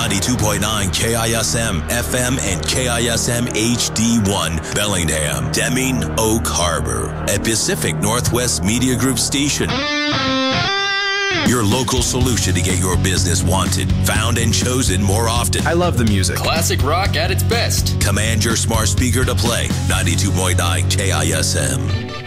92.9 KISM FM and KISM HD1 Bellingham, Deming, Oak Harbor, a Pacific Northwest Media Group station. Your local solution to get your business wanted, found, and chosen more often. I love the music. Classic rock at its best. Command your smart speaker to play 92.9 KISM.